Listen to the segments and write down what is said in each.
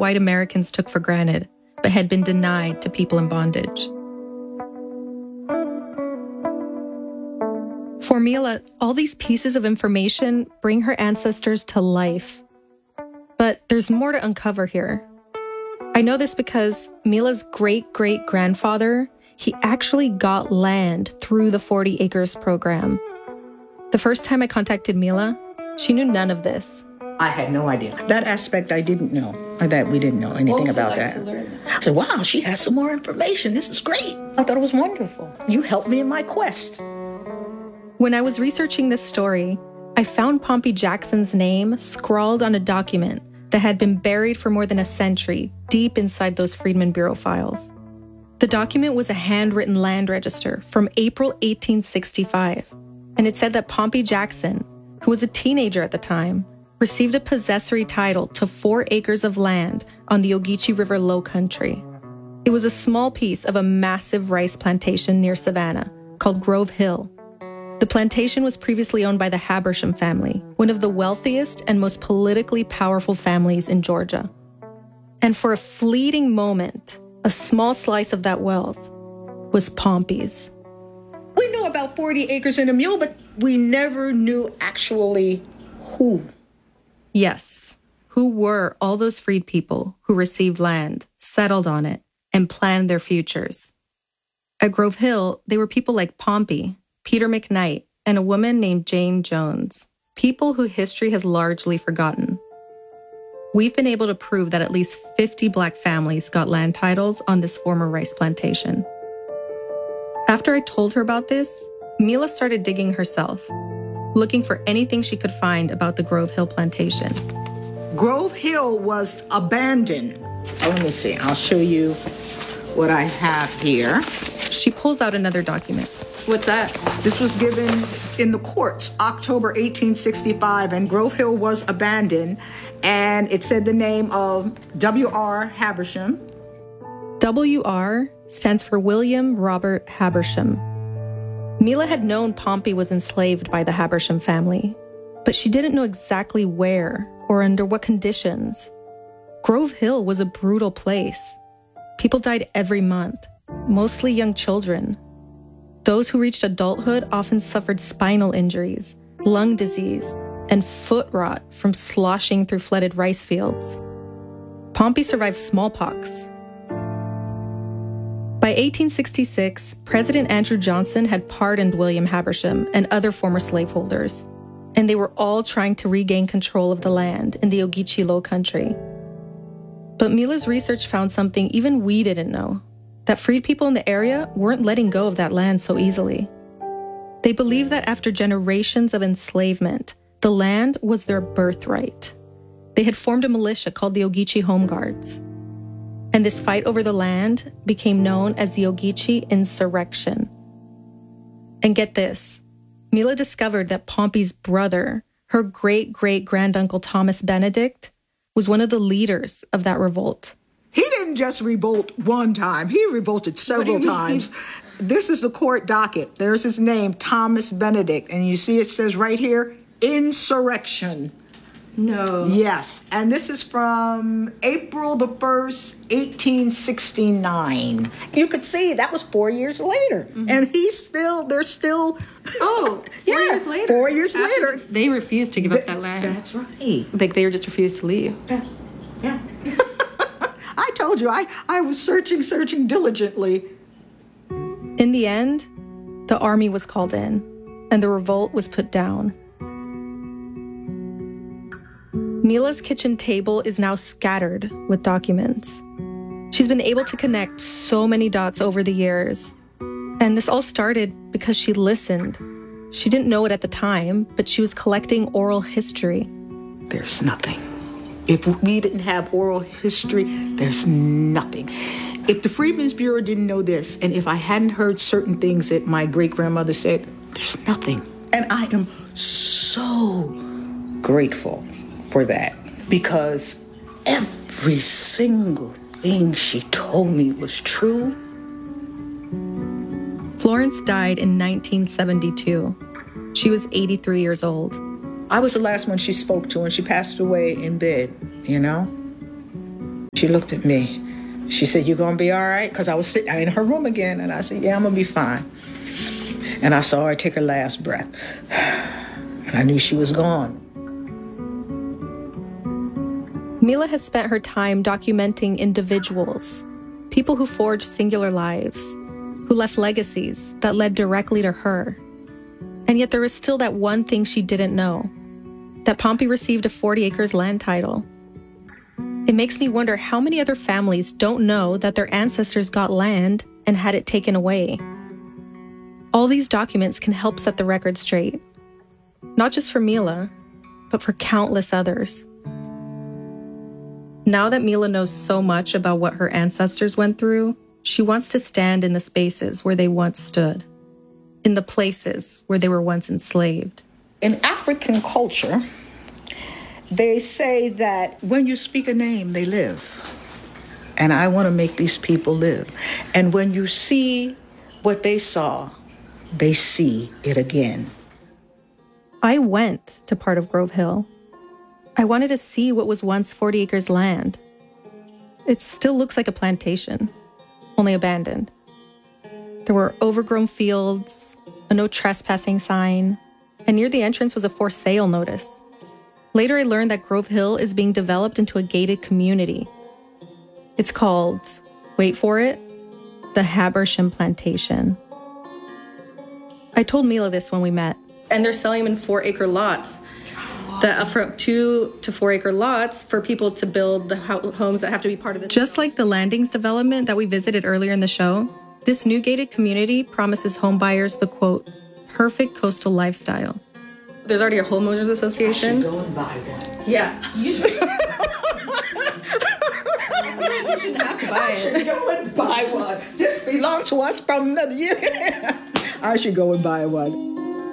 white Americans took for granted, but had been denied to people in bondage. For Mila, all these pieces of information bring her ancestors to life. But there's more to uncover here. I know this because Mila's great-great-grandfather, he actually got land through the 40 Acres program. The first time I contacted Mila, she knew none of this. I had no idea. That aspect I didn't know, or that we didn't know anything about that. I said, wow, she has some more information. This is great. I thought it was wonderful. You helped me in my quest. When I was researching this story, I found Pompey Jackson's name scrawled on a document that had been buried for more than a century deep inside those Freedmen Bureau files. The document was a handwritten land register from April 1865, and it said that Pompey Jackson, who was a teenager at the time, received a possessory title to 4 acres of land on the Ogeechee River Low Country. It was a small piece of a massive rice plantation near Savannah called Grove Hill. The plantation was previously owned by the Habersham family, one of the wealthiest and most politically powerful families in Georgia. And for a fleeting moment, a small slice of that wealth was Pompey's. We knew about 40 acres and a mule, but we never knew actually who. Yes, who were all those freed people who received land, settled on it, and planned their futures. At Grove Hill, they were people like Pompey, Peter McKnight, and a woman named Jane Jones, people who history has largely forgotten. We've been able to prove that at least 50 Black families got land titles on this former rice plantation. After I told her about this, Mila started digging herself, looking for anything she could find about the Grove Hill plantation. Grove Hill was abandoned. Oh, let me see. I'll show you what I have here. She pulls out another document. What's that? This was given in the courts, October 1865, and Grove Hill was abandoned, and it said the name of W.R. Habersham. W.R. stands for William Robert Habersham. Mila had known Pompey was enslaved by the Habersham family, but she didn't know exactly where or under what conditions. Grove Hill was a brutal place. People died every month, mostly young children. Those who reached adulthood often suffered spinal injuries, lung disease, and foot rot from sloshing through flooded rice fields. Pompey survived smallpox. By 1866, President Andrew Johnson had pardoned William Habersham and other former slaveholders, and they were all trying to regain control of the land in the Ogeechee Low Country. But Mila's research found something even we didn't know, that freed people in the area weren't letting go of that land so easily. They believed that after generations of enslavement, the land was their birthright. They had formed a militia called the Ogeechee Home Guards. And this fight over the land became known as the Ogeechee Insurrection. And get this, Mila discovered that Pompey's brother, her great-great-granduncle Thomas Benedict, was one of the leaders of that revolt. He didn't just revolt one time. He revolted several times. This is the court docket. There's his name, Thomas Benedict. And you see it says right here, insurrection. No. Yes. And this is from April the 1st, 1869. You could see that was 4 years later. Mm-hmm. And they're still... Oh, 4 years later. 4 years later. They refused to give up that land. That's right. Like they just refused to leave. Yeah. I told you, I was searching diligently. In the end, the army was called in, and the revolt was put down. Mila's kitchen table is now scattered with documents. She's been able to connect so many dots over the years. And this all started because she listened. She didn't know it at the time, but she was collecting oral history. There's nothing. If we didn't have oral history, there's nothing. If the Freedmen's Bureau didn't know this, and if I hadn't heard certain things that my great-grandmother said, there's nothing. And I am so grateful for that, because every single thing she told me was true. Florence died in 1972. She was 83 years old. I was the last one she spoke to, and she passed away in bed, you know? She looked at me. She said, "You gonna be all right?" Because I was sitting in her room again, and I said, "Yeah, I'm gonna be fine." And I saw her take her last breath. And I knew she was gone. Mila has spent her time documenting individuals, people who forged singular lives, who left legacies that led directly to her. And yet there is still that one thing she didn't know, that Pompey received a 40 acres land title. It makes me wonder how many other families don't know that their ancestors got land and had it taken away. All these documents can help set the record straight, not just for Mila, but for countless others. Now that Mila knows so much about what her ancestors went through, she wants to stand in the spaces where they once stood, in the places where they were once enslaved. In African culture, they say that when you speak a name, they live. And I want to make these people live. And when you see what they saw, they see it again. I went to part of Grove Hill. I wanted to see what was once 40 acres land. It still looks like a plantation, only abandoned. There were overgrown fields, a no trespassing sign, and near the entrance was a for sale notice. Later, I learned that Grove Hill is being developed into a gated community. It's called, wait for it, the Habersham Plantation. I told Mila this when we met. And they're selling them in 4-acre lots. From 2 to 4 acre lots for people to build the homes that have to be part of this. Just like the Landings development that we visited earlier in the show, this new gated community promises home buyers the, quote, perfect coastal lifestyle. There's already a homeowners association. I should go and buy one. Yeah, you should. You shouldn't have to buy it. I should go and buy one. This belongs to us from the year. I should go and buy one.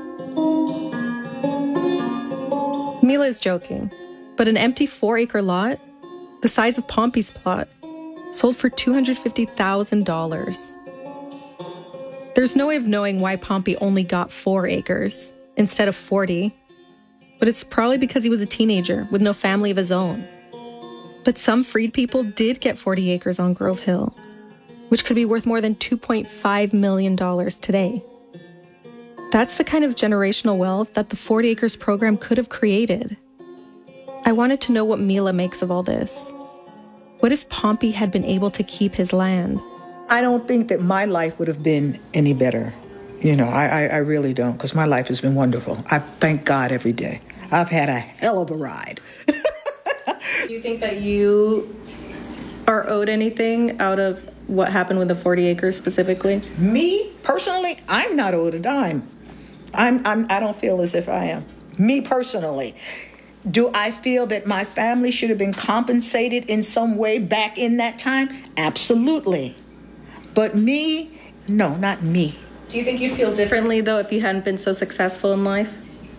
Mila is joking, but an empty 4-acre lot, the size of Pompey's plot, sold for $250,000. There's no way of knowing why Pompey only got 4 acres instead of 40, but it's probably because he was a teenager with no family of his own. But some freed people did get 40 acres on Grove Hill, which could be worth more than $2.5 million today. That's the kind of generational wealth that the 40 Acres program could have created. I wanted to know what Mila makes of all this. What if Pompey had been able to keep his land? I don't think that my life would have been any better. I really don't, because my life has been wonderful. I thank God every day. I've had a hell of a ride. Do you think that you are owed anything out of what happened with the 40 acres specifically? Me, personally, I'm not owed a dime. I don't feel as if I am. Me personally. Do I feel that my family should have been compensated in some way back in that time? Absolutely. But me, no, not me. Do you think you'd feel differently, though, if you hadn't been so successful in life?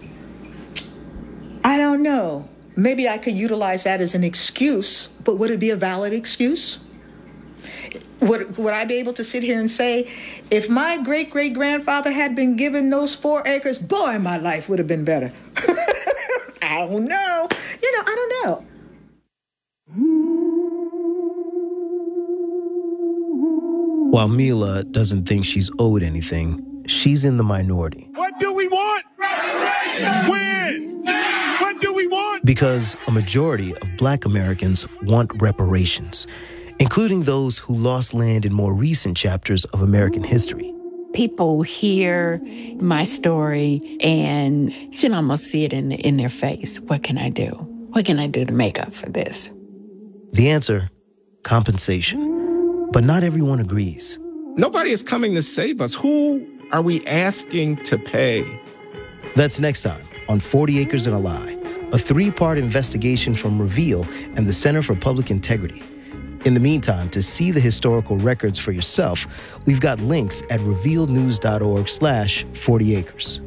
I don't know. Maybe I could utilize that as an excuse, but would it be a valid excuse? Would I be able to sit here and say, if my great-great-grandfather had been given those 4 acres, boy, my life would have been better. I don't know. I don't know. While Mila doesn't think she's owed anything, she's in the minority. What do we want? When? What do we want? Because a majority of Black Americans want reparations, including those who lost land in more recent chapters of American history. People hear my story and you can almost see it in their face. What can I do? What can I do to make up for this? The answer, compensation. But not everyone agrees. Nobody is coming to save us. Who are we asking to pay? That's next time on 40 Acres and a Lie, a 3-part investigation from Reveal and the Center for Public Integrity. In the meantime, to see the historical records for yourself, we've got links at revealnews.org/40acres.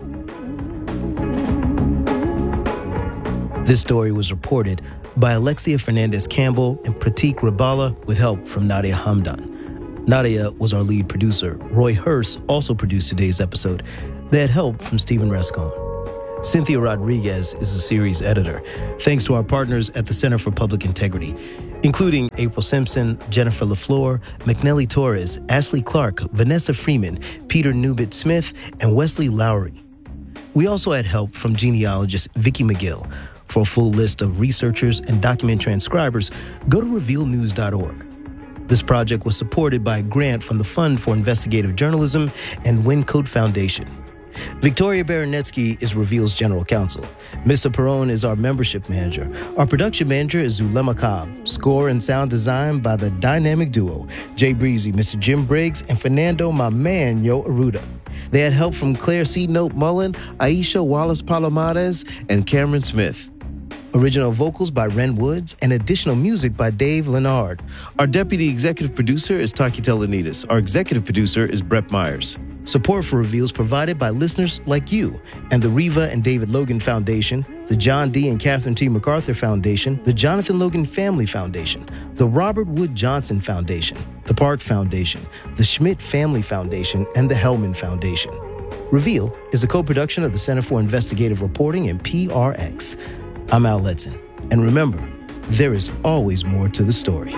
This story was reported by Alexia Fernandez-Campbell and Pratik Rabala with help from Nadia Hamdan. Nadia was our lead producer. Roy Hurst also produced today's episode. They had help from Stephen Rescon. Cynthia Rodriguez is the series editor. Thanks to our partners at the Center for Public Integrity, including April Simpson, Jennifer LaFleur, McNelly Torres, Ashley Clark, Vanessa Freeman, Peter Newbit-Smith, and Wesley Lowry. We also had help from genealogist Vicki McGill. For a full list of researchers and document transcribers, go to revealnews.org. This project was supported by a grant from the Fund for Investigative Journalism and Wincode Foundation. Victoria Baranetsky is Reveal's general counsel. Mr. Perron is our membership manager. Our production manager is Zulema Cobb. Score and sound design by the dynamic duo, Jay Breezy, Mr. Jim Briggs, and Fernando, my man, Yo Aruda. They had help from Claire C. Note Mullen, Aisha Wallace Palomares, and Cameron Smith. Original vocals by Ren Woods and additional music by Dave Leonard. Our deputy executive producer is Taki Telenides. Our executive producer is Brett Myers. Support for Reveal is provided by listeners like you and the Reva and David Logan Foundation, the John D. and Catherine T. MacArthur Foundation, the Jonathan Logan Family Foundation, the Robert Wood Johnson Foundation, the Park Foundation, the Schmidt Family Foundation, and the Hellman Foundation. Reveal is a co-production of the Center for Investigative Reporting and PRX. I'm Al Letson, and remember, there is always more to the story.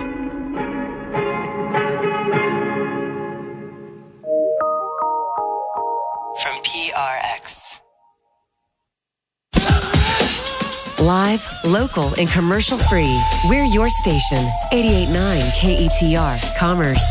From PRX. Live, local, and commercial free. We're your station. 88.9 KETR, Commerce.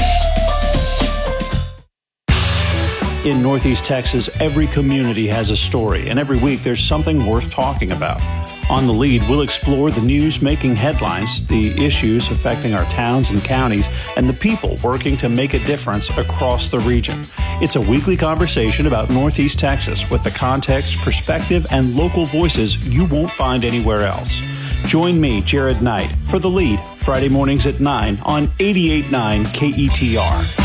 In Northeast Texas, every community has a story, and every week there's something worth talking about. On The Lead, we'll explore the news making headlines, the issues affecting our towns and counties, and the people working to make a difference across the region. It's a weekly conversation about Northeast Texas with the context, perspective, and local voices you won't find anywhere else. Join me, Jared Knight, for The Lead, Friday mornings at 9 on 88.9 KETR.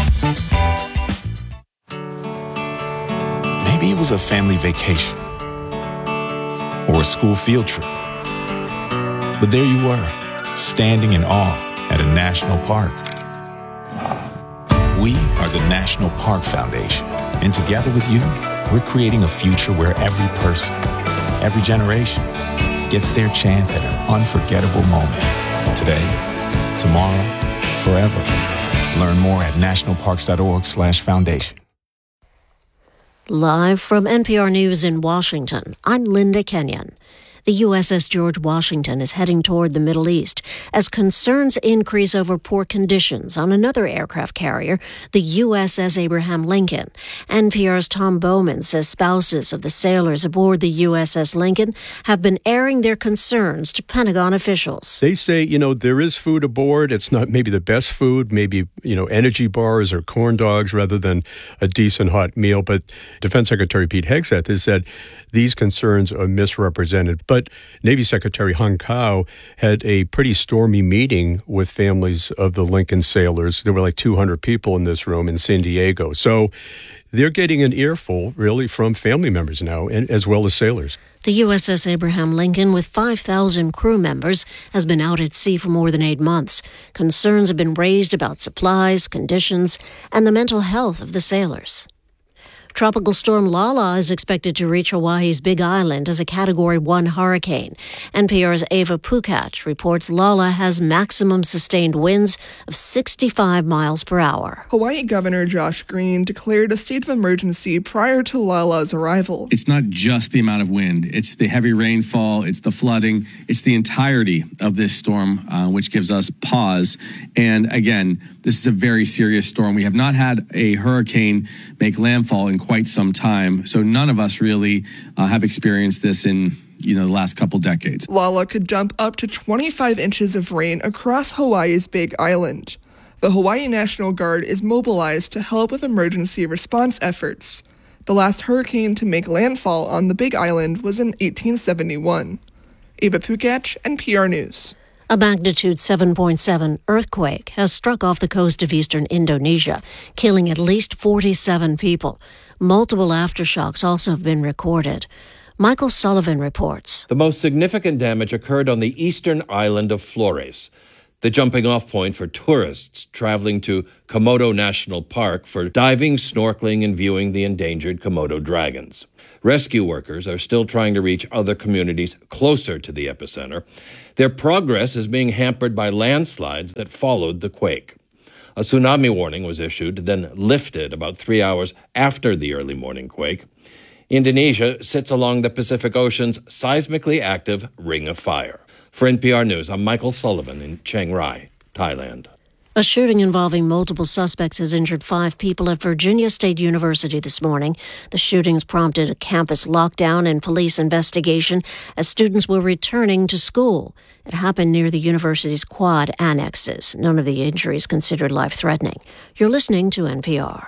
Maybe it was a family vacation or a school field trip. But there you were, standing in awe at a national park. We are the National Park Foundation, and together with you, we're creating a future where every person, every generation, gets their chance at an unforgettable moment. Today, tomorrow, forever. Learn more at nationalparks.org/foundation. Live from NPR News in Washington, I'm Linda Kenyon. The USS George Washington is heading toward the Middle East as concerns increase over poor conditions on another aircraft carrier, the USS Abraham Lincoln. NPR's Tom Bowman says spouses of the sailors aboard the USS Lincoln have been airing their concerns to Pentagon officials. They say, there is food aboard. It's not maybe the best food, maybe, energy bars or corn dogs rather than a decent hot meal. But Defense Secretary Pete Hegseth has said these concerns are misrepresented. But Navy Secretary Hung Kao had a pretty stormy meeting with families of the Lincoln sailors. There were like 200 people in this room in San Diego. So they're getting an earful, really, from family members now, and as well as sailors. The USS Abraham Lincoln, with 5,000 crew members, has been out at sea for more than 8 months. Concerns have been raised about supplies, conditions, and the mental health of the sailors. Tropical storm Lala is expected to reach Hawaii's Big Island as a Category 1 hurricane. NPR's Ava Pukach reports Lala has maximum sustained winds of 65 miles per hour. Hawaii Governor Josh Green declared a state of emergency prior to Lala's arrival. It's not just the amount of wind. It's the heavy rainfall. It's the flooding. It's the entirety of this storm, which gives us pause. And again, this is a very serious storm. We have not had a hurricane make landfall in quite some time. So none of us really have experienced this in the last couple decades. Lala could dump up to 25 inches of rain across Hawaii's Big Island. The Hawaii National Guard is mobilized to help with emergency response efforts. The last hurricane to make landfall on the Big Island was in 1871. Ava Pukach, NPR News. A magnitude 7.7 earthquake has struck off the coast of eastern Indonesia, killing at least 47 people. Multiple aftershocks also have been recorded. Michael Sullivan reports. The most significant damage occurred on the eastern island of Flores. the jumping-off point for tourists traveling to Komodo National Park for diving, snorkeling, and viewing the endangered Komodo dragons. Rescue workers are still trying to reach other communities closer to the epicenter. Their progress is being hampered by landslides that followed the quake. A tsunami warning was issued, then lifted about 3 hours after the early morning quake. Indonesia sits along the Pacific Ocean's seismically active Ring of Fire. For NPR News, I'm Michael Sullivan in Chiang Rai, Thailand. A shooting involving multiple suspects has injured 5 people at Virginia State University this morning. The shootings prompted a campus lockdown and police investigation as students were returning to school. It happened near the university's quad annexes. None of the injuries considered life-threatening. You're listening to NPR.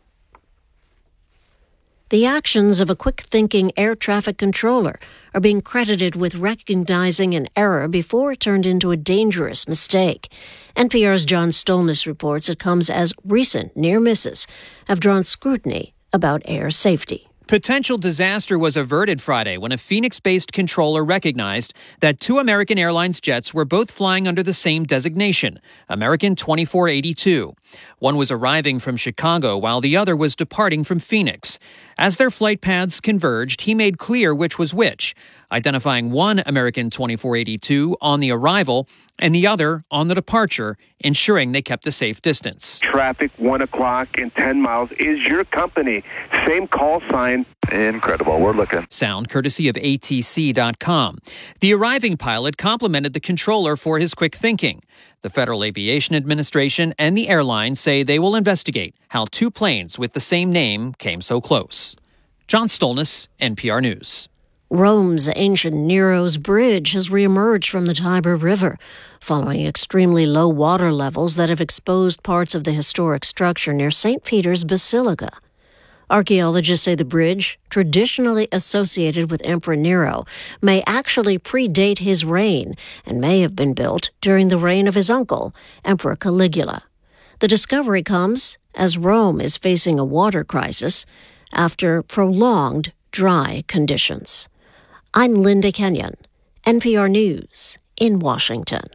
The actions of a quick-thinking air traffic controller are being credited with recognizing an error before it turned into a dangerous mistake. NPR's John Stolnis reports it comes as recent near misses have drawn scrutiny about air safety. Potential disaster was averted Friday when a Phoenix-based controller recognized that 2 American Airlines jets were both flying under the same designation, American 2482. One was arriving from Chicago while the other was departing from Phoenix. As their flight paths converged, he made clear which was which, identifying one American 2482 on the arrival and the other on the departure, ensuring they kept a safe distance. Traffic, 1 o'clock in 10 miles is your company. Same call sign. Incredible. We're looking. Sound courtesy of ATC.com. The arriving pilot complimented the controller for his quick thinking. The Federal Aviation Administration and the airline say they will investigate how 2 planes with the same name came so close. John Stolnis, NPR News. Rome's ancient Nero's Bridge has reemerged from the Tiber River following extremely low water levels that have exposed parts of the historic structure near St. Peter's Basilica. Archaeologists say the bridge, traditionally associated with Emperor Nero, may actually predate his reign and may have been built during the reign of his uncle, Emperor Caligula. The discovery comes as Rome is facing a water crisis after prolonged dry conditions. I'm Linda Kenyon, NPR News in Washington.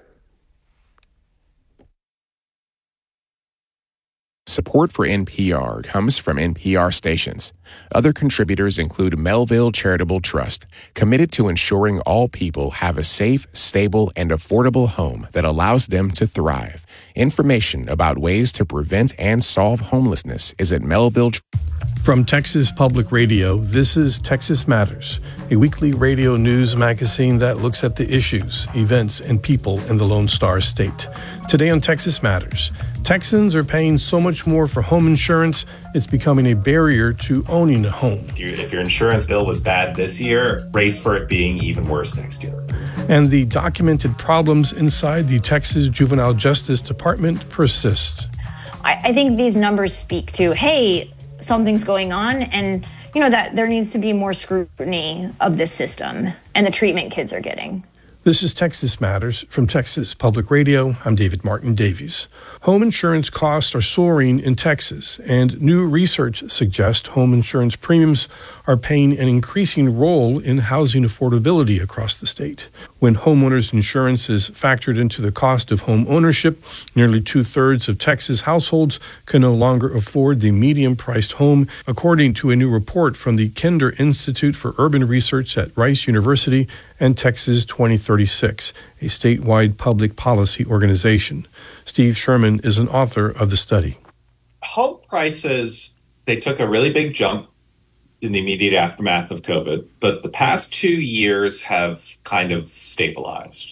Support for NPR comes from NPR stations. Other contributors include Melville Charitable Trust, committed to ensuring all people have a safe, stable, and affordable home that allows them to thrive. Information about ways to prevent and solve homelessness is at Melville. From Texas Public Radio, this is Texas Matters, a weekly radio news magazine that looks at the issues, events, and people in the Lone Star State. Today on Texas Matters, Texans are paying so much more for home insurance, it's becoming a barrier to owning a home. If your insurance bill was bad this year, brace for it being even worse next year. And the documented problems inside the Texas Juvenile Justice Department persist. I think these numbers speak to, hey, something's going on, and that there needs to be more scrutiny of this system and the treatment kids are getting. This is Texas Matters from Texas Public Radio. I'm David Martin Davies. Home insurance costs are soaring in Texas, and new research suggests home insurance premiums are playing an increasing role in housing affordability across the state. When homeowners insurance is factored into the cost of home ownership, nearly 2/3 of Texas households can no longer afford the medium-priced home, according to a new report from the Kinder Institute for Urban Research at Rice University and Texas 2036, a statewide public policy organization. Steve Sherman is an author of the study. Home prices, they took a really big jump in the immediate aftermath of COVID, but the past 2 years have kind of stabilized.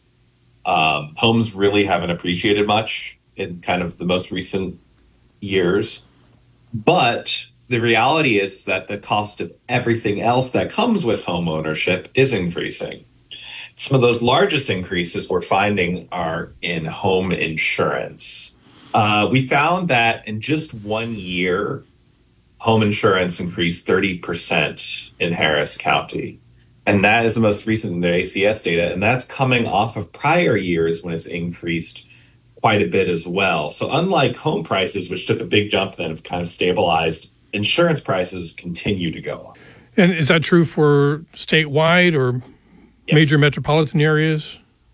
Homes really haven't appreciated much in kind of the most recent years, but the reality is that the cost of everything else that comes with home ownership is increasing. Some of those largest increases we're finding are in home insurance. We found that in just 1 year, home insurance increased 30% in Harris County. And that is the most recent in the ACS data. And that's coming off of prior years when it's increased quite a bit as well. So unlike home prices, which took a big jump then have kind of stabilized, insurance prices continue to go up. And is that true for statewide or major metropolitan areas?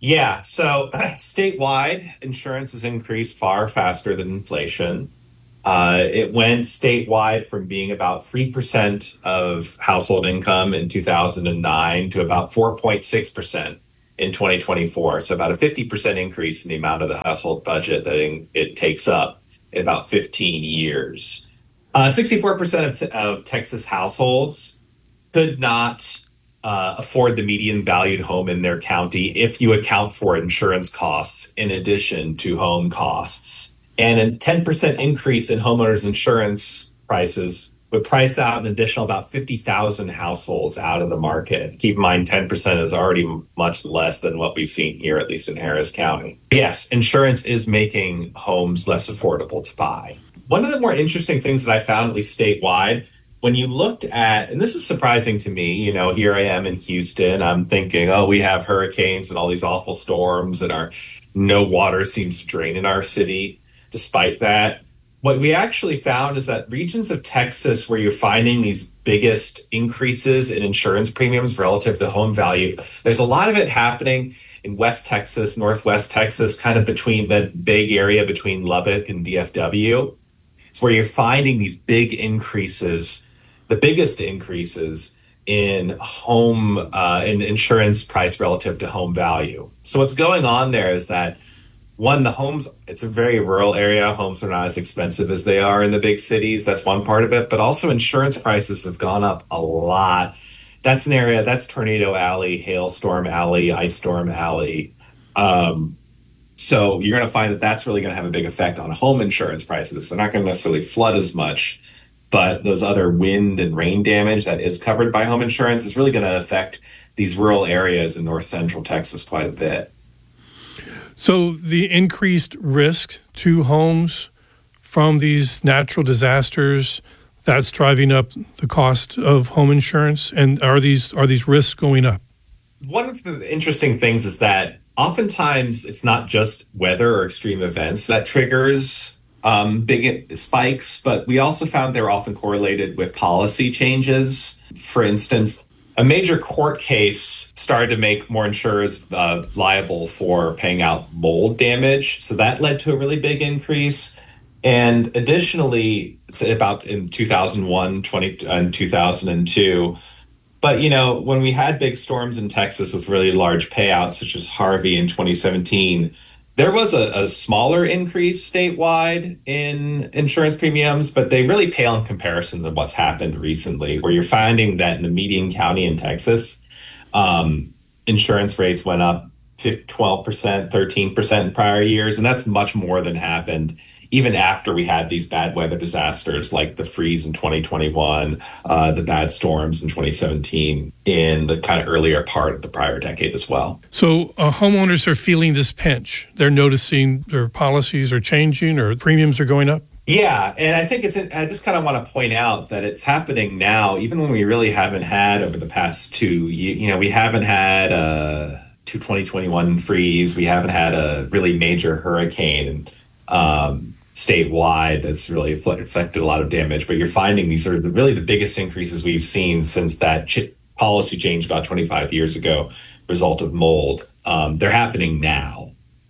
Yeah, so statewide, insurance has increased far faster than inflation. It went statewide from being about 3% of household income in 2009 to about 4.6% in 2024. So about a 50% increase in the amount of the household budget that it takes up in about 15 years. 64% of Texas households could not afford the median valued home in their county if you account for insurance costs in addition to home costs. And a 10% increase in homeowners insurance prices would price out an additional about 50,000 households out of the market. Keep in mind, 10% is already much less than what we've seen here, at least in Harris County. Yes, insurance is making homes less affordable to buy. One of the more interesting things that I found, at least statewide, when you looked at, and this is surprising to me, here I am in Houston, I'm thinking, oh, we have hurricanes and all these awful storms and no water seems to drain in our city. Despite that, what we actually found is that regions of Texas where you're finding these biggest increases in insurance premiums relative to home value, there's a lot of it happening in West Texas, Northwest Texas, kind of between the big area between Lubbock and DFW. It's where you're finding these big increases, the biggest increases in home in insurance price relative to home value. So what's going on there is that, one, the homes, it's a very rural area. Homes are not as expensive as they are in the big cities. That's one part of it. But also insurance prices have gone up a lot. That's an area, that's Tornado Alley, Hailstorm Alley, Ice Storm Alley. So you're going to find that that's really going to have a big effect on home insurance prices. They're not going to necessarily flood as much, but those other wind and rain damage that is covered by home insurance is really going to affect these rural areas in north central Texas quite a bit. So the increased risk to homes from these natural disasters, that's driving up the cost of home insurance. And are these risks going up? One of the interesting things is that oftentimes it's not just weather or extreme events that triggers big spikes, but we also found they're often correlated with policy changes. For instance, a major court case started to make more insurers liable for paying out mold damage. So that led to a really big increase. And additionally, about in 2001, and 2002, but, when we had big storms in Texas with really large payouts, such as Harvey in 2017, there was a smaller increase statewide in insurance premiums, but they really pale in comparison to what's happened recently, where you're finding that in the median county in Texas, insurance rates went up 12%, 13% in prior years. And that's much more than happened even after we had these bad weather disasters like the freeze in 2021, the bad storms in 2017, in the kind of earlier part of the prior decade as well. So homeowners are feeling this pinch. They're noticing their policies are changing or premiums are going up? Yeah, and I think I just kind of want to point out that it's happening now, even when we really haven't had over the past 2 years, we haven't had a 2021 freeze. We haven't had a really major hurricane statewide that's really affected a lot of damage. But you're finding these are really the biggest increases we've seen since that policy change about 25 years ago, result of mold. They're happening now.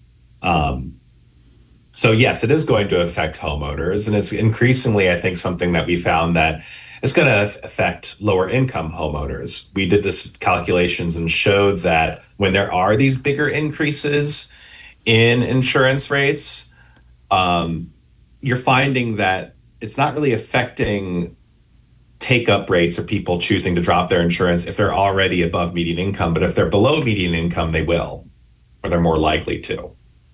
So yes, it is going to affect homeowners, and it's increasingly, I think, something that we found that is going to affect lower income homeowners. We did this calculations and showed that when there are these bigger increases in insurance rates, you're finding that it's not really affecting take-up rates or people choosing to drop their insurance if they're already above median income. But if they're below median income, they will, or they're more likely to.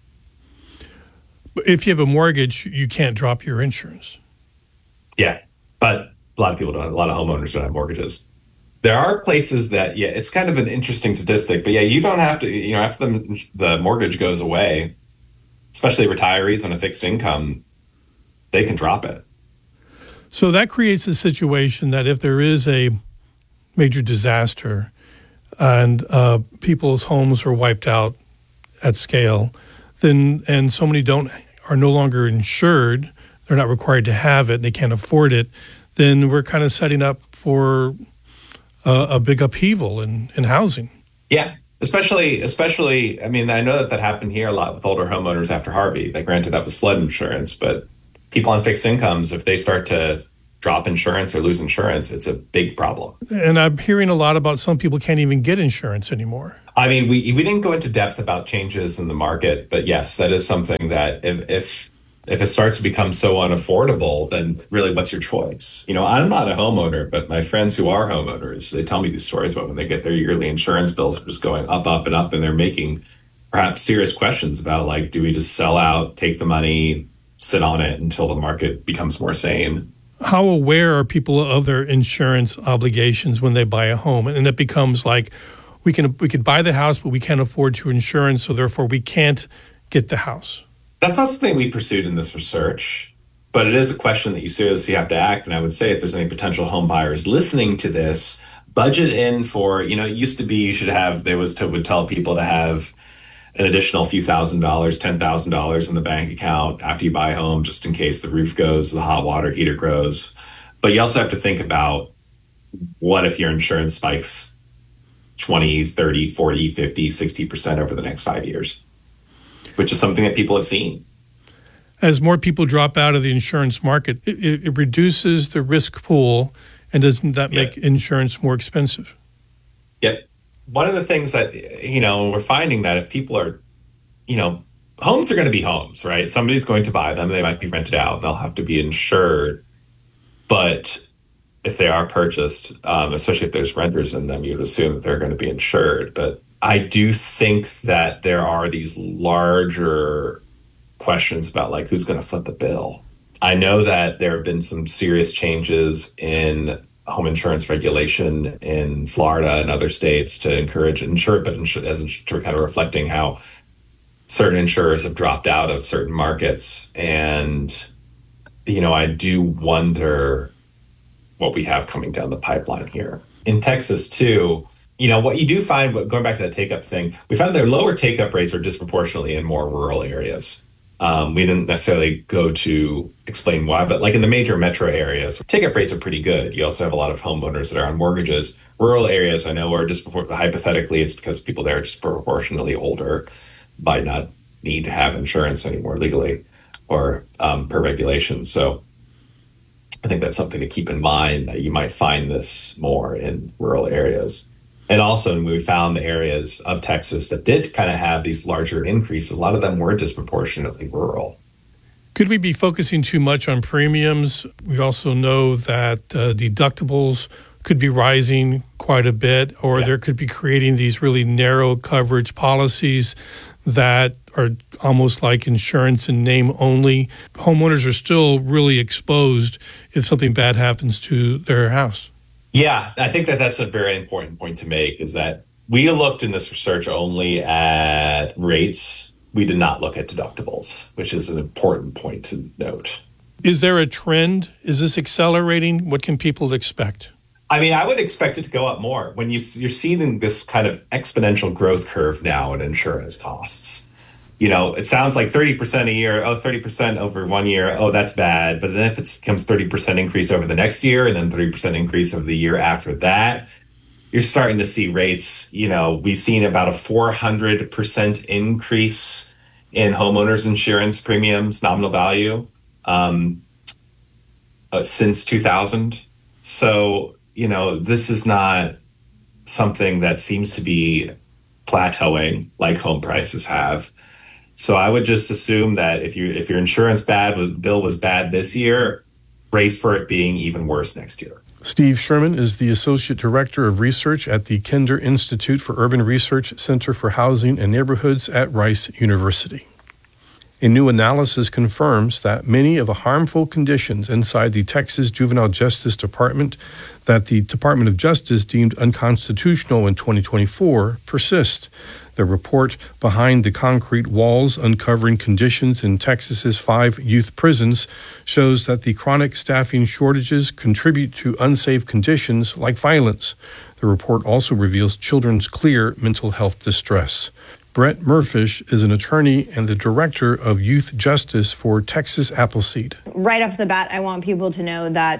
If you have a mortgage, you can't drop your insurance. Yeah, but a lot of people don't. A lot of homeowners don't have mortgages. There are places that, it's kind of an interesting statistic, but you don't have to, after the mortgage goes away, especially retirees on a fixed income, they can drop it. So that creates a situation that if there is a major disaster and people's homes are wiped out at scale, then and so many are no longer insured, they're not required to have it, and they can't afford it, then we're kind of setting up for a big upheaval in housing. Yeah. Especially, I mean, I know that happened here a lot with older homeowners after Harvey. Like, granted, that was flood insurance, but people on fixed incomes, if they start to drop insurance or lose insurance, it's a big problem. And I'm hearing a lot about some people can't even get insurance anymore. I mean, we didn't go into depth about changes in the market, but yes, that is something that if it starts to become so unaffordable, then really what's your choice? You know, I'm not a homeowner, but my friends who are homeowners, they tell me these stories about when they get their yearly insurance bills just going up, up, and up, and they're making perhaps serious questions about, like, do we just sell out, take the money, sit on it until the market becomes more sane? How aware are people of their insurance obligations when they buy a home? And it becomes like, we could buy the house, but we can't afford to insurance, so therefore we can't get the house. That's not something we pursued in this research, but it is a question that you seriously have to act. And I would say if there's any potential home buyers listening to this, budget in for, you know, it used to be you should have, would tell people to have an additional few $1,000, $10,000 in the bank account after you buy a home, just in case the roof goes, the hot water heater grows. But you also have to think about, what if your insurance spikes 20, 30, 40, 50, 60% over the next 5 years? Which is something that people have seen. As more people drop out of the insurance market, it reduces the risk pool, and doesn't that make insurance more expensive? Yep. One of the things that, you know, we're finding that if people are, you know, homes are going to be homes, right? Somebody's going to buy them. They might be rented out. They'll have to be insured. But if they are purchased, especially if there's renters in them, you'd assume that they're going to be insured. But I do think that there are these larger questions about, like, who's going to foot the bill. I know that there have been some serious changes in home insurance regulation in Florida and other states to encourage insure, but as kind of reflecting how certain insurers have dropped out of certain markets. And, you know, I do wonder what we have coming down the pipeline here. In Texas, too, you know, what you do find, going back to that take-up thing, we found their lower take-up rates are disproportionately in more rural areas. We didn't necessarily go to explain why, but like in the major metro areas, take-up rates are pretty good. You also have a lot of homeowners that are on mortgages. Rural areas, I know, are hypothetically, it's because people there are disproportionately older, might not need to have insurance anymore legally or per regulation. So I think that's something to keep in mind, that you might find this more in rural areas. And also, we found the areas of Texas that did kind of have these larger increases. A lot of them were disproportionately rural. Could we be focusing too much on premiums? We also know that deductibles could be rising quite a bit, or there could be creating these really narrow coverage policies that are almost like insurance in name only. Homeowners are still really exposed if something bad happens to their house. Yeah, I think that's a very important point to make, is that we looked in this research only at rates. We did not look at deductibles, which is an important point to note. Is there a trend? Is this accelerating? What can people expect? I mean, I would expect it to go up more. When you're seeing this kind of exponential growth curve now in insurance costs. You know, it sounds like 30% a year, 30% over 1 year, that's bad. But then if it becomes 30% increase over the next year and then 30% increase over the year after that, you're starting to see rates, you know, we've seen about a 400% increase in homeowners insurance premiums, nominal value, since 2000. So, you know, this is not something that seems to be plateauing like home prices have. So I would just assume that if your insurance bill was bad this year, brace for it being even worse next year. Steve Sherman is the Associate Director of Research at the Kinder Institute for Urban Research Center for Housing and Neighborhoods at Rice University. A new analysis confirms that many of the harmful conditions inside the Texas Juvenile Justice Department that the Department of Justice deemed unconstitutional in 2024 persist. The report Behind the Concrete Walls, Uncovering Conditions in Texas's 5 Youth Prisons shows that the chronic staffing shortages contribute to unsafe conditions like violence. The report also reveals children's clear mental health distress. Brett Murfish is an attorney and the director of youth justice for Texas Appleseed. Right off the bat, I want people to know that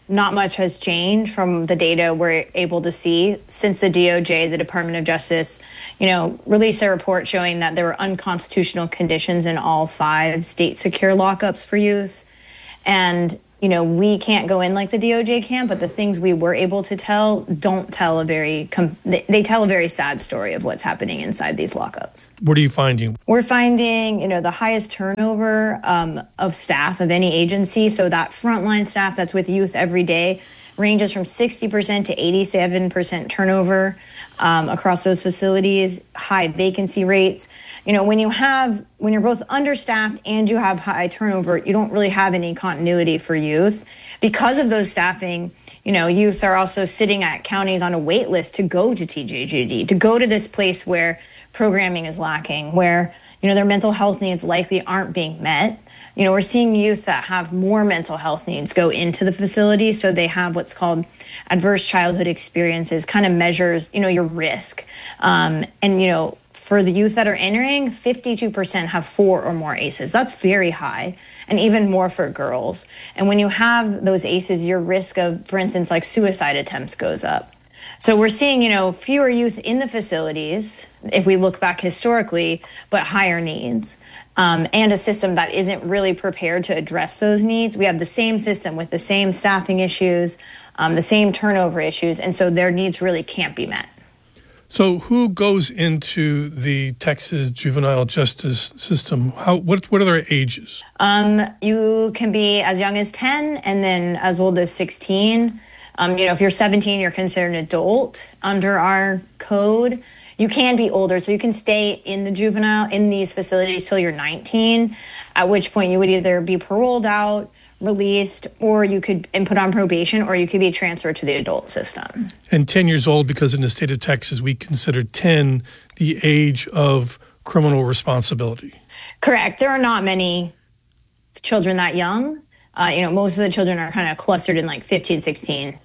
not much has changed from the data we're able to see since the DOJ, the Department of Justice, released their report showing that there were unconstitutional conditions in all 5 state secure lockups for youth. And, we can't go in like the DOJ can, but the things we were able to tell don't tell they tell a very sad story of what's happening inside these lockups. What are you finding? We're finding, the highest turnover of staff of any agency. So that frontline staff that's with youth every day ranges from 60% to 87% turnover across those facilities, high vacancy rates. When you're both understaffed and you have high turnover, you don't really have any continuity for youth. Because of those staffing, youth are also sitting at counties on a wait list to go to TJJD, to go to this place where programming is lacking, where, their mental health needs likely aren't being met. We're seeing youth that have more mental health needs go into the facility. So they have what's called adverse childhood experiences, kind of measures, your risk. For the youth that are entering, 52% have 4 or more ACEs. That's very high, and even more for girls. And when you have those ACEs, your risk of, for instance, like suicide attempts goes up. So we're seeing, fewer youth in the facilities, if we look back historically, but higher needs. And a system that isn't really prepared to address those needs. We have the same system with the same staffing issues, the same turnover issues, and so their needs really can't be met. So who goes into the Texas juvenile justice system? What are their ages? You can be as young as 10 and then as old as 16. If you're 17, you're considered an adult under our code. You can be older, so you can stay in these facilities till you're 19, at which point you would either be paroled out, released, or you could put on probation, or you could be transferred to the adult system. And 10 years old, because in the state of Texas, we consider 10 the age of criminal responsibility. Correct. There are not many children that young. Most of the children are kind of clustered in like 15, 16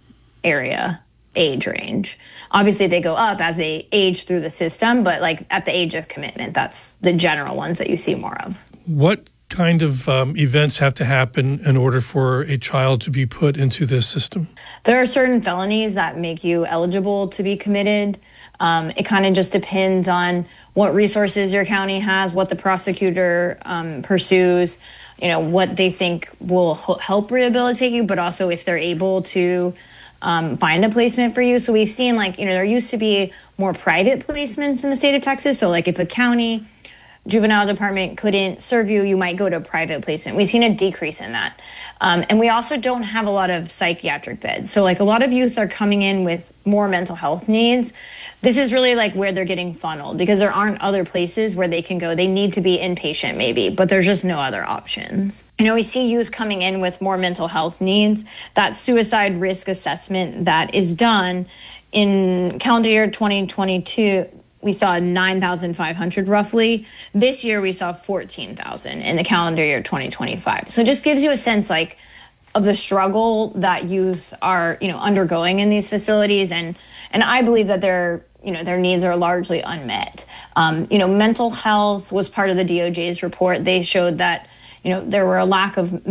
age range. Obviously, they go up as they age through the system, but like at the age of commitment, that's the general ones that you see more of. What kind of events have to happen in order for a child to be put into this system? There are certain felonies that make you eligible to be committed. It kind of just depends on what resources your county has, what the prosecutor pursues, what they think will help rehabilitate you, but also if they're able to find a placement for you. So we've seen there used to be more private placements in the state of Texas. So like if a county juvenile department couldn't serve you, you might go to a private placement. We've seen a decrease in that. And we also don't have a lot of psychiatric beds. So like a lot of youth are coming in with more mental health needs. This is really like where they're getting funneled because there aren't other places where they can go. They need to be inpatient maybe, but there's just no other options. We see youth coming in with more mental health needs. That suicide risk assessment that is done in calendar year 2022, we saw 9,500 roughly. This year we saw 14,000 in the calendar year 2025. So it just gives you a sense of the struggle that youth are, undergoing in these facilities. And I believe that their needs are largely unmet. Mental health was part of the DOJ's report. They showed that, there were a lack of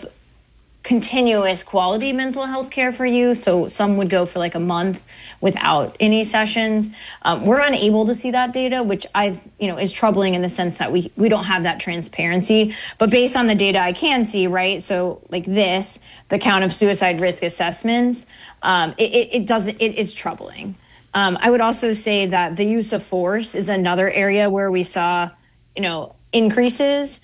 continuous quality mental health care for youth. So some would go for like a month without any sessions. We're unable to see that data, which is troubling in the sense that we don't have that transparency. But based on the data I can see, right? So like the count of suicide risk assessments, it's troubling. I would also say that the use of force is another area where we saw, increases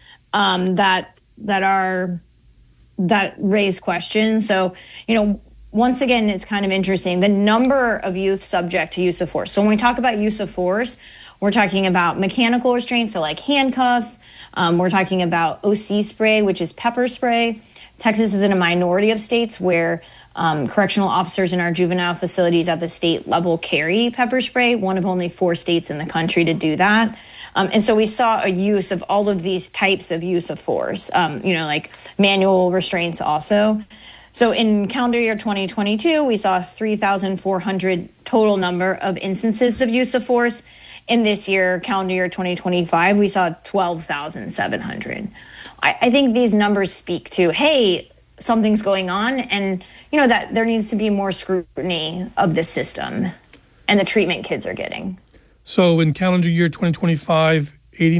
that raise questions. So, once again, it's kind of interesting. The number of youth subject to use of force. So when we talk about use of force, we're talking about mechanical restraints, so like handcuffs. We're talking about OC spray, which is pepper spray. Texas is in a minority of states where correctional officers in our juvenile facilities at the state level carry pepper spray, one of only 4 states in the country to do that. And so we saw a use of all of these types of use of force, like manual restraints also. So in calendar year 2022, we saw 3,400 total number of instances of use of force. In this year, calendar year 2025, we saw 12,700. I think these numbers speak to, hey, something's going on, and that there needs to be more scrutiny of this system and the treatment kids are getting. So in calendar year 2025,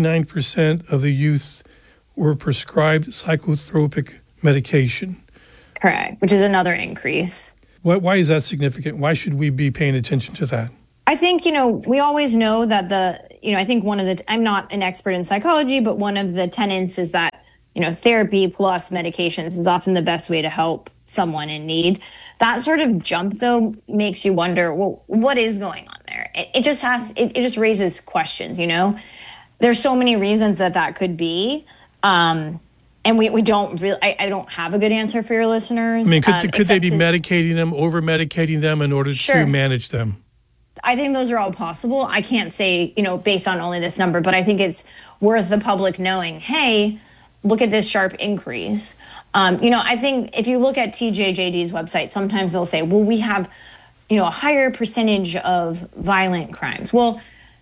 89% of the youth were prescribed psychotropic medication. Correct, which is another increase. Why is that significant? Why should we be paying attention to that? I think, we always know that I think I'm not an expert in psychology, but one of the tenets is that, therapy plus medications is often the best way to help someone in need. That sort of jump, though, makes you wonder, well, what is going on there? It just raises questions, There's so many reasons that could be. And we don't really, I don't have a good answer for your listeners. I mean, could they be medicating them, over-medicating them in order to manage them? I think those are all possible. I can't say, based on only this number, but I think it's worth the public knowing, hey, look at this sharp increase. I think if you look at TJJD's website, sometimes they'll say, well, we have, a higher percentage of violent crimes. Well,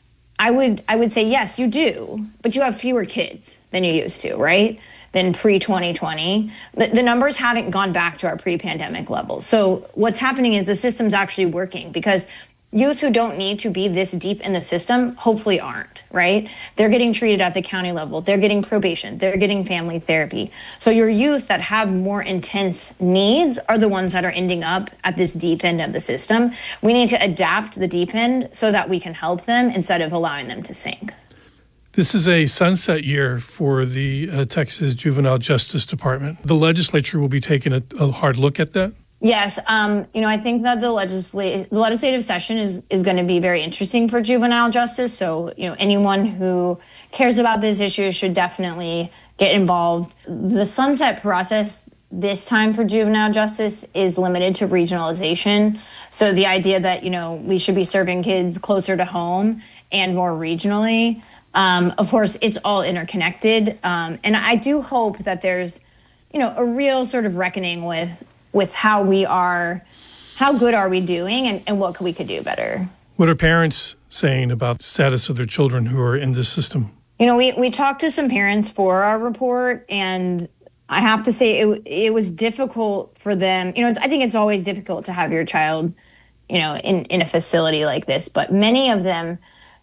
I would say, yes, you do, but you have fewer kids than you used to, right? Than pre-2020. The numbers haven't gone back to our pre-pandemic levels. So what's happening is the system's actually working, because youth who don't need to be this deep in the system hopefully aren't, right? They're getting treated at the county level. They're getting probation. They're getting family therapy. So your youth that have more intense needs are the ones that are ending up at this deep end of the system. We need to adapt the deep end so that we can help them instead of allowing them to sink. This is a sunset year for the Texas Juvenile Justice Department. The legislature will be taking a hard look at that. Yes. I think that the legislative session is going to be very interesting for juvenile justice. So, anyone who cares about this issue should definitely get involved. The sunset process this time for juvenile justice is limited to regionalization. So the idea that, we should be serving kids closer to home and more regionally. Of course, it's all interconnected. And I do hope that there's, a real sort of reckoning with how good are we doing and what we could do better. What are parents saying about the status of their children who are in this system? We talked to some parents for our report, and I have to say it was difficult for them. I think it's always difficult to have your child, in a facility like this, but many of them,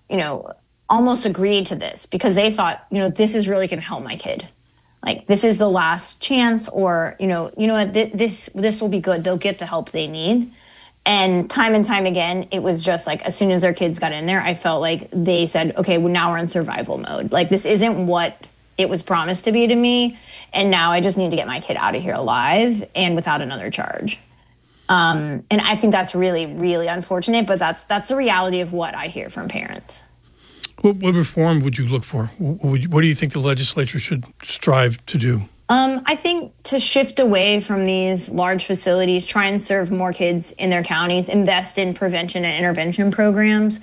almost agreed to this because they thought, this is really going to help my kid. Like, this is the last chance, or, what, this will be good. They'll get the help they need. And time again, it was just like, as soon as their kids got in there, I felt like they said, okay, well, now we're in survival mode. Like, this isn't what it was promised to be to me. And now I just need to get my kid out of here alive and without another charge. And I think that's really, really unfortunate, but that's the reality of what I hear from parents. What reform would you look for? What do you think the legislature should strive to do? I think to shift away from these large facilities, try and serve more kids in their counties, invest in prevention and intervention programs.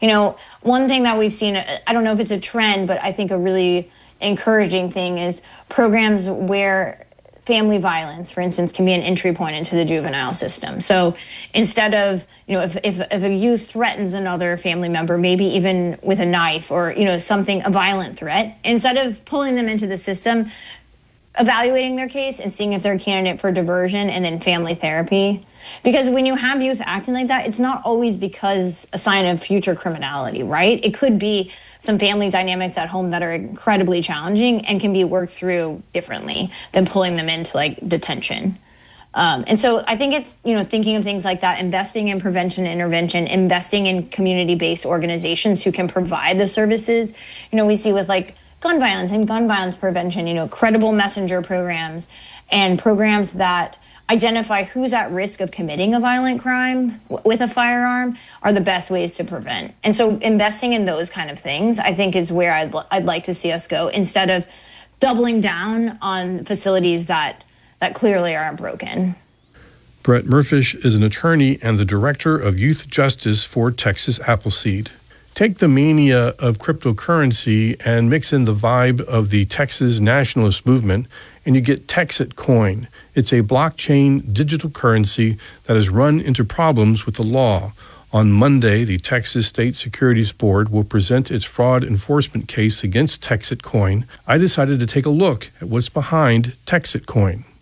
One thing that we've seen, I don't know if it's a trend, but I think a really encouraging thing is programs where family violence, for instance, can be an entry point into the juvenile system. So instead of, if a youth threatens another family member, maybe even with a knife or, a violent threat, instead of pulling them into the system, evaluating their case and seeing if they're a candidate for diversion and then family therapy. Because when you have youth acting like that, it's not always because a sign of future criminality, right? It could be some family dynamics at home that are incredibly challenging and can be worked through differently than pulling them into detention. And so I think it's, thinking of things like that, investing in prevention and intervention, investing in community-based organizations who can provide the services. We see with gun violence and gun violence prevention, credible messenger programs and programs that identify who's at risk of committing a violent crime with a firearm are the best ways to prevent. And so investing in those kind of things, I think, is where I'd like to see us go, instead of doubling down on facilities that clearly aren't broken. Brett Murfish is an attorney and the director of youth justice for Texas Appleseed. Take the mania of cryptocurrency and mix in the vibe of the Texas nationalist movement, and you get Texit Coin. It's a blockchain digital currency that has run into problems with the law. On Monday, the Texas State Securities Board will present its fraud enforcement case against Texit Coin. I decided to take a look at what's behind Texit Coin.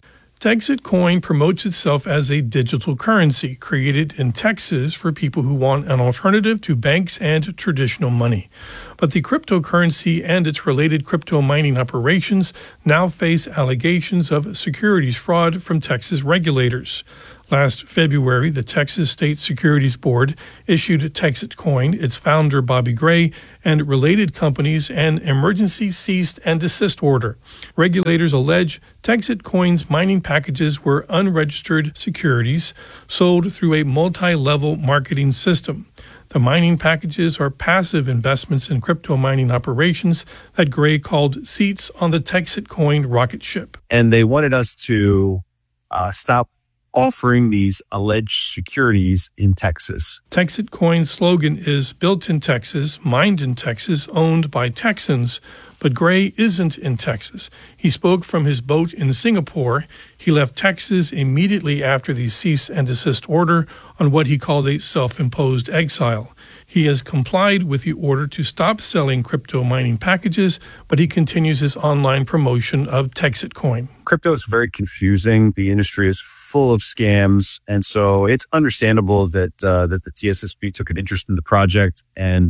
Texit Coin promotes itself as a digital currency created in Texas for people who want an alternative to banks and traditional money. But the cryptocurrency and its related crypto mining operations now face allegations of securities fraud from Texas regulators. Last February, the Texas State Securities Board issued Texit Coin, its founder Bobby Gray, and related companies an emergency cease and desist order. Regulators allege Texit Coin's mining packages were unregistered securities sold through a multi-level marketing system. The mining packages are passive investments in crypto mining operations that Gray called seats on the Texit Coin rocket ship. And they wanted us to stop offering these alleged securities in Texas. Texit Coin's slogan is built in Texas, mined in Texas, owned by Texans. But Gray isn't in Texas. He spoke from his boat in Singapore. He left Texas immediately after the cease and desist order on what he called a self-imposed exile. He has complied with the order to stop selling crypto mining packages, but he continues his online promotion of Texit Coin. Crypto is very confusing. The industry is full of scams, and so it's understandable that the TSSB took an interest in the project and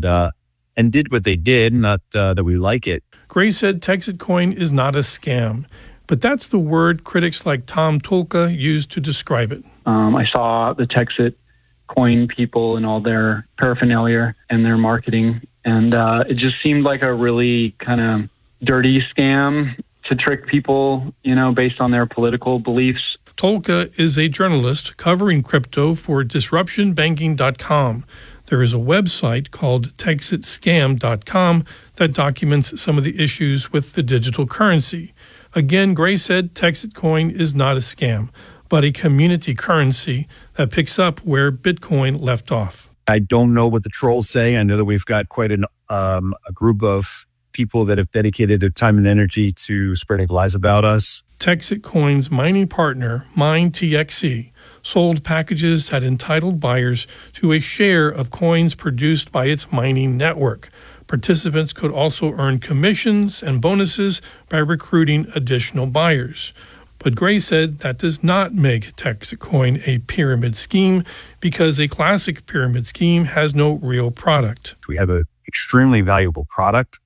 did what they did. Not that we like it. Gray said Texit Coin is not a scam, but that's the word critics like Tom Tolka used to describe it. I saw the Texit Coin people and all their paraphernalia and their marketing, and it just seemed like a really kind of dirty scam to trick people, based on their political beliefs. Tolka is a journalist covering crypto for DisruptionBanking.com. There is a website called TexitScam.com that documents some of the issues with the digital currency. Again, Gray said Texit Coin is not a scam, but a community currency that picks up where Bitcoin left off. I don't know what the trolls say. I know that we've got quite a group of people that have dedicated their time and energy to spreading lies about us. Texit Coin's mining partner, MineTXC, sold packages that entitled buyers to a share of coins produced by its mining network. Participants could also earn commissions and bonuses by recruiting additional buyers. But Gray said that does not make Texit Coin a pyramid scheme because a classic pyramid scheme has no real product. We have an extremely valuable product,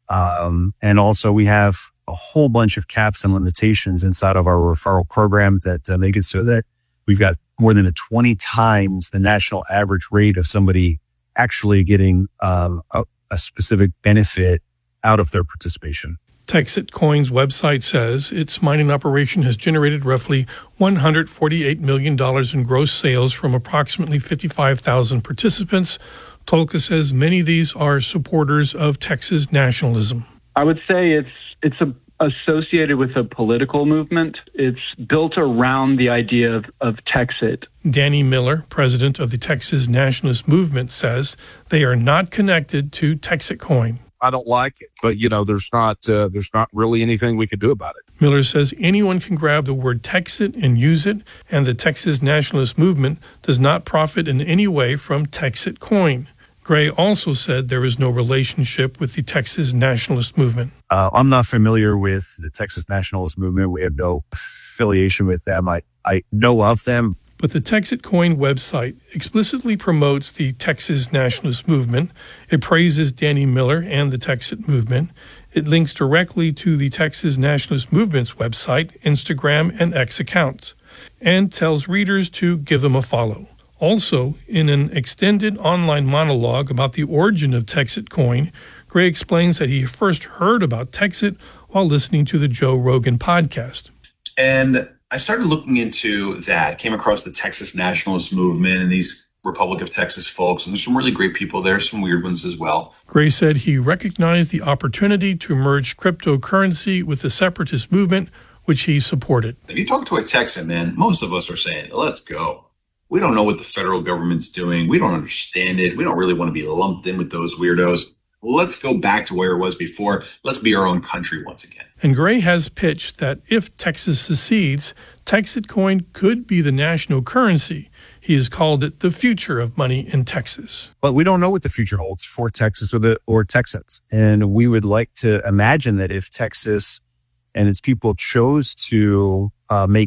and also we have a whole bunch of caps and limitations inside of our referral program that make it so that we've got more than 20 times the national average rate of somebody actually getting a specific benefit out of their participation. Texit Coin's website says its mining operation has generated roughly $148 million in gross sales from approximately 55,000 participants. Tolka says many of these are supporters of Texas nationalism. I would say it's associated with a political movement. It's built around the idea of Texit. Danny Miller, president of the Texas Nationalist Movement, says they are not connected to Texit Coin. I don't like it, but there's not really anything we can do about it. Miller says anyone can grab the word Texit and use it, and the Texas Nationalist Movement does not profit in any way from Texit Coin. Gray also said there is no relationship with the Texas Nationalist Movement. I'm not familiar with the Texas Nationalist Movement. We have no affiliation with them. I know of them. But the Texit Coin website explicitly promotes the Texas Nationalist Movement. It praises Danny Miller and the Texit movement. It links directly to the Texas Nationalist Movement's website, Instagram, and X accounts, and tells readers to give them a follow. Also, in an extended online monologue about the origin of Texit Coin, Gray explains that he first heard about Texit while listening to the Joe Rogan podcast. And I started looking into that, came across the Texas Nationalist Movement and these Republic of Texas folks, and there's some really great people there, some weird ones as well. Gray said he recognized the opportunity to merge cryptocurrency with the separatist movement, which he supported. If you talk to a Texan, man, most of us are saying, let's go. We don't know what the federal government's doing. We don't understand it. We don't really want to be lumped in with those weirdos. Let's go back to where it was before. Let's be our own country once again. And Gray has pitched that if Texas secedes, Texit Coin could be the national currency. He has called it the future of money in Texas. But we don't know what the future holds for Texas or Texans. And we would like to imagine that if Texas and its people chose to make it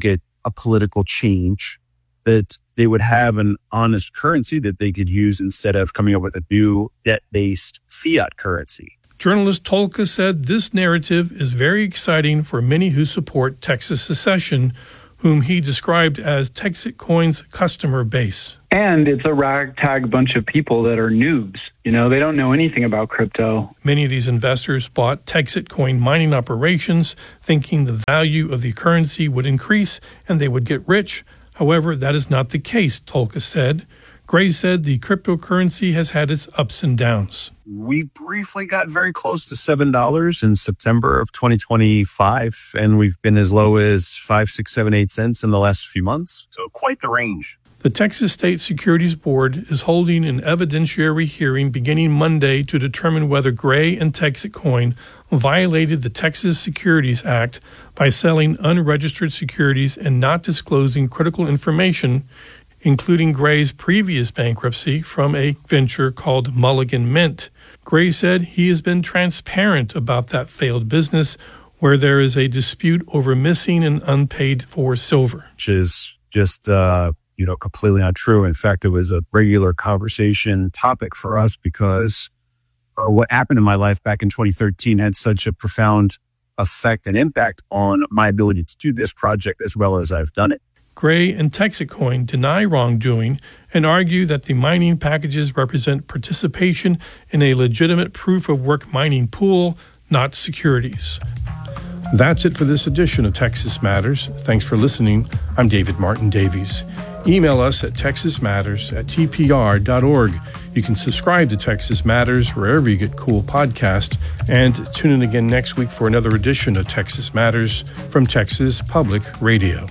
a political change, that they would have an honest currency that they could use instead of coming up with a new debt-based fiat currency. Journalist Tolka said this narrative is very exciting for many who support Texas secession, whom he described as Texitcoin's customer base. And it's a ragtag bunch of people that are noobs. You know, they don't know anything about crypto. Many of these investors bought Texitcoin mining operations, thinking the value of the currency would increase and they would get rich. However, that is not the case, Tolka said. Gray said the cryptocurrency has had its ups and downs. We briefly got very close to $7 in September of 2025, and we've been as low as 5, 6, 7, 8 cents in the last few months. So quite the range. The Texas State Securities Board is holding an evidentiary hearing beginning Monday to determine whether Gray and Texitcoin violated the Texas Securities Act by selling unregistered securities and not disclosing critical information, including Gray's previous bankruptcy from a venture called Mulligan Mint. Gray said he has been transparent about that failed business where there is a dispute over missing and unpaid for silver. Which is just, completely untrue. In fact, it was a regular conversation topic for us because what happened in my life back in 2013 had such a profound effect and impact on my ability to do this project as well as I've done it. Gray and Texitcoin deny wrongdoing and argue that the mining packages represent participation in a legitimate proof-of-work mining pool, not securities. That's it for this edition of Texas Matters. Thanks for listening. I'm David Martin Davies. Email us at texasmatters@tpr.org. You can subscribe to Texas Matters wherever you get cool podcasts, and tune in again next week for another edition of Texas Matters from Texas Public Radio.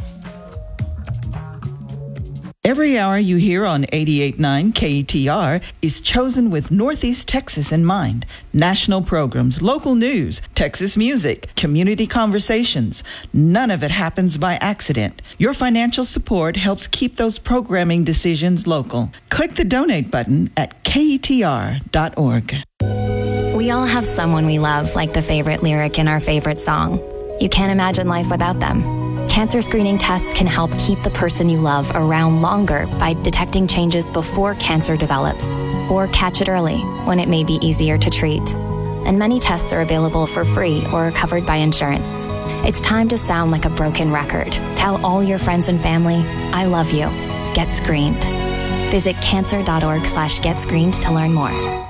Every hour you hear on 88.9 KETR is chosen with Northeast Texas in mind. National programs, local news, Texas music, community conversations. None of it happens by accident. Your financial support helps keep those programming decisions local. Click the donate button at KETR.org. We all have someone we love, like the favorite lyric in our favorite song. You can't imagine life without them. Cancer screening tests can help keep the person you love around longer by detecting changes before cancer develops, or catch it early when it may be easier to treat. And many tests are available for free or are covered by insurance. It's time to sound like a broken record. Tell all your friends and family, I love you. Get screened. Visit cancer.org/getscreened to learn more.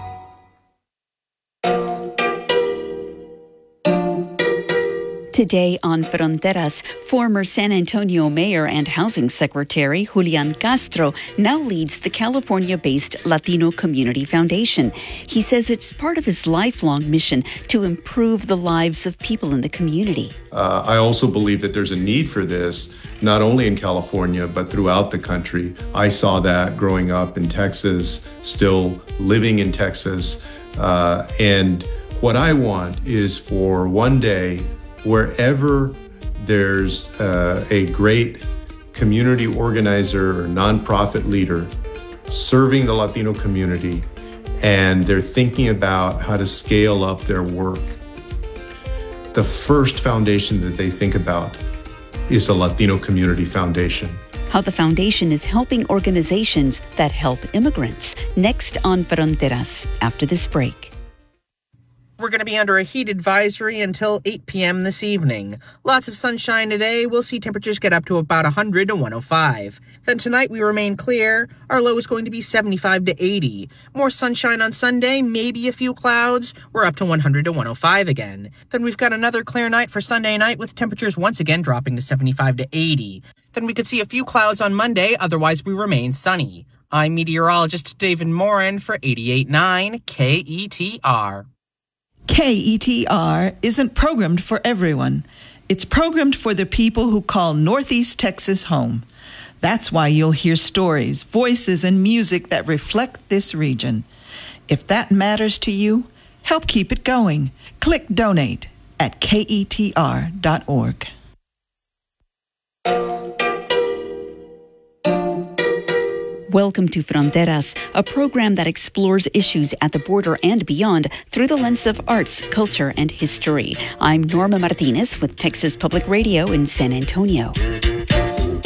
Today on Fronteras, former San Antonio Mayor and Housing Secretary Julian Castro now leads the California-based Latino Community Foundation. He says it's part of his lifelong mission to improve the lives of people in the community. I also believe that there's a need for this, not only in California, but throughout the country. I saw that growing up in Texas, still living in Texas. And what I want is for one day, wherever there's a great community organizer or nonprofit leader serving the Latino community, and they're thinking about how to scale up their work, the first foundation that they think about is the Latino Community Foundation. How the foundation is helping organizations that help immigrants. Next on Fronteras, after this break. We're going to be under a heat advisory until 8 p.m. this evening. Lots of sunshine today. We'll see temperatures get up to about 100 to 105. Then tonight we remain clear. Our low is going to be 75 to 80. More sunshine on Sunday, maybe a few clouds. We're up to 100 to 105 again. Then we've got another clear night for Sunday night with temperatures once again dropping to 75 to 80. Then we could see a few clouds on Monday, otherwise we remain sunny. I'm meteorologist David Morin for 88.9 KETR. KETR isn't programmed for everyone. It's programmed for the people who call Northeast Texas home. That's why you'll hear stories, voices, and music that reflect this region. If that matters to you, help keep it going. Click donate at KETR.org. Welcome to Fronteras, a program that explores issues at the border and beyond through the lens of arts, culture, and history. I'm Norma Martinez with Texas Public Radio in San Antonio.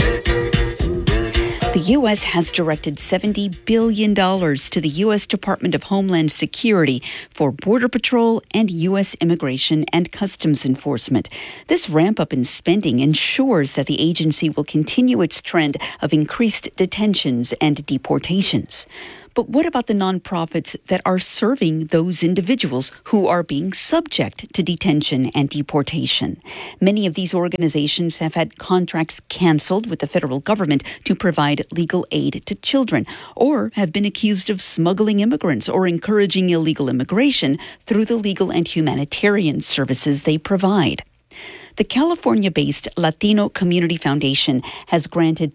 The U.S. has directed $70 billion to the U.S. Department of Homeland Security for Border Patrol and U.S. Immigration and Customs Enforcement. This ramp-up in spending ensures that the agency will continue its trend of increased detentions and deportations. But what about the nonprofits that are serving those individuals who are being subject to detention and deportation? Many of these organizations have had contracts canceled with the federal government to provide legal aid to children, or have been accused of smuggling immigrants or encouraging illegal immigration through the legal and humanitarian services they provide. The California-based Latino Community Foundation has granted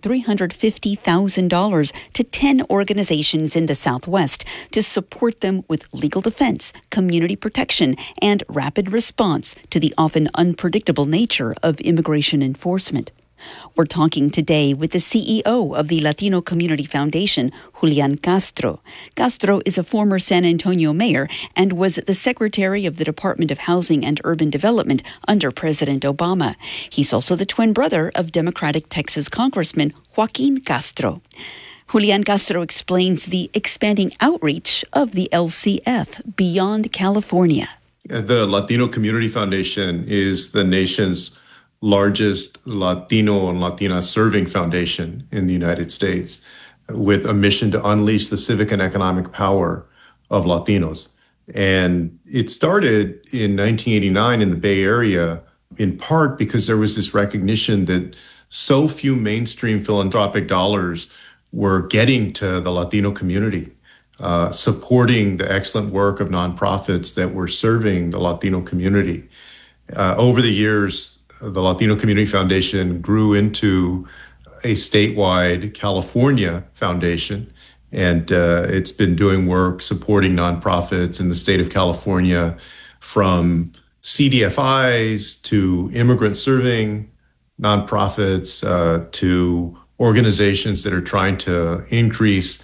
$350,000 to 10 organizations in the Southwest to support them with legal defense, community protection, and rapid response to the often unpredictable nature of immigration enforcement. We're talking today with the CEO of the Latino Community Foundation, Julian Castro. Castro is a former San Antonio mayor and was the secretary of the Department of Housing and Urban Development under President Obama. He's also the twin brother of Democratic Texas Congressman Joaquin Castro. Julian Castro explains the expanding outreach of the LCF beyond California. The Latino Community Foundation is the nation's largest Latino and Latina serving foundation in the United States, with a mission to unleash the civic and economic power of Latinos. And it started in 1989 in the Bay Area, in part because there was this recognition that so few mainstream philanthropic dollars were getting to the Latino community, supporting the excellent work of nonprofits that were serving the Latino community. Over the years, the Latino Community Foundation grew into a statewide California foundation, and it's been doing work supporting nonprofits in the state of California, from CDFIs to immigrant serving nonprofits to organizations that are trying to increase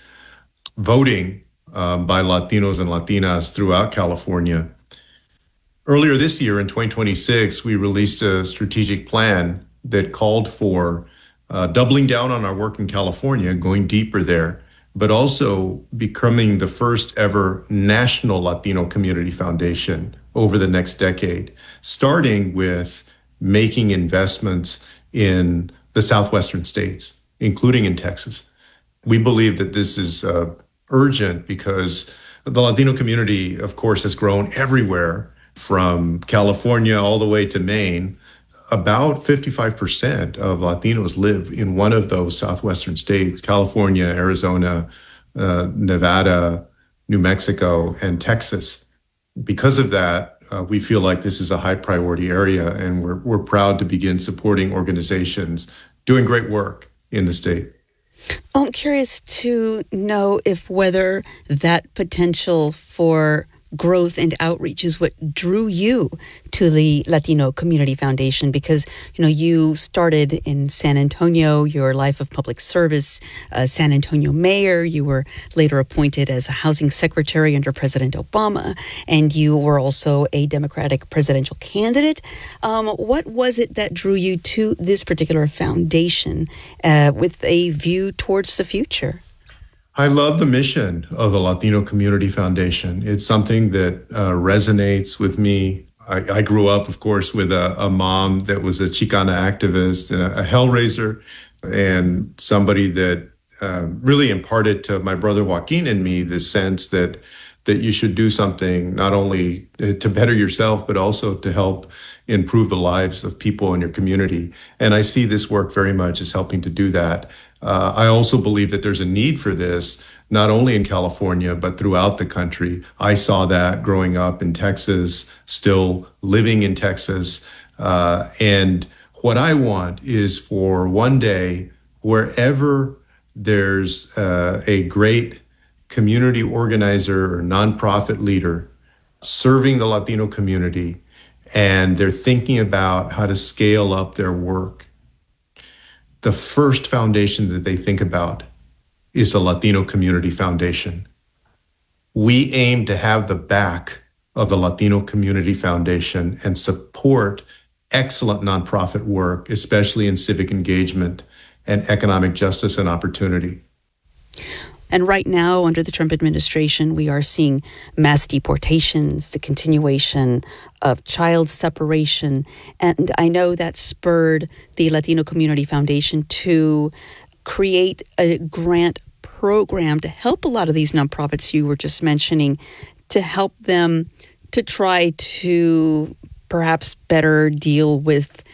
voting by Latinos and Latinas throughout California. Earlier this year, in 2026, we released a strategic plan that called for doubling down on our work in California, going deeper there, but also becoming the first ever national Latino Community Foundation over the next decade, starting with making investments in the southwestern states, including in Texas. We believe that this is urgent because the Latino community, of course, has grown everywhere, from California all the way to Maine. About 55% of Latinos live in one of those southwestern states: California, Arizona, Nevada, New Mexico, and Texas. Because of that, we feel like this is a high priority area, and we're proud to begin supporting organizations doing great work in the state. I'm curious to know whether that potential for growth and outreach is what drew you to the Latino Community Foundation, because, you started in San Antonio, your life of public service, San Antonio mayor. You were later appointed as a housing secretary under President Obama, and you were also a Democratic presidential candidate. What was it that drew you to this particular foundation with a view towards the future? I love the mission of the Latino Community Foundation. It's something that resonates with me. I grew up, of course, with a mom that was a Chicana activist and a hellraiser, and somebody that really imparted to my brother Joaquin and me the sense that you should do something not only to better yourself, but also to help improve the lives of people in your community. And I see this work very much as helping to do that. I also believe that there's a need for this, not only in California, but throughout the country. I saw that growing up in Texas, still living in Texas. And what I want is for one day, wherever there's a great community organizer or nonprofit leader serving the Latino community, and they're thinking about how to scale up their work, the first foundation that they think about is the Latino Community Foundation. We aim to have the back of the Latino Community Foundation and support excellent nonprofit work, especially in civic engagement and economic justice and opportunity. And right now, under the Trump administration, we are seeing mass deportations, the continuation of child separation. And I know that spurred the Latino Community Foundation to create a grant program to help a lot of these nonprofits you were just mentioning, to help them to try to perhaps better deal with